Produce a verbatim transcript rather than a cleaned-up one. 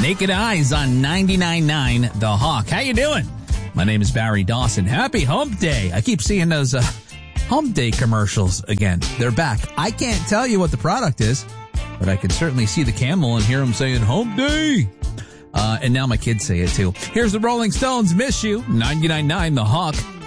Naked Eyes on ninety-nine point nine The Hawk. How you doing? My name is Barry Dawson. Happy Hump Day. I keep seeing those uh, Hump Day commercials again. They're back. I can't tell you what the product is, but I can certainly see the camel and hear them saying Hump Day. Uh, and now my kids say it too. Here's the Rolling Stones, Miss You, ninety-nine point nine The Hawk.